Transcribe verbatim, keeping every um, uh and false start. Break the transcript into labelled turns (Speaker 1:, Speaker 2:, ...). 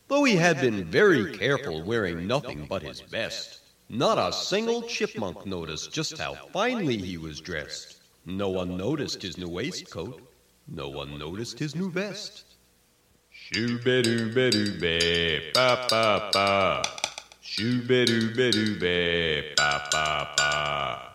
Speaker 1: though he had been very careful wearing nothing but his best. Not a single chipmunk noticed just how finely he was dressed. No one noticed his new waistcoat. No one noticed his new vest.
Speaker 2: Shoo-be-doo-be-doo-be, ba-ba-ba. Shoo-be-doo-be-doo-be, ba-ba-ba.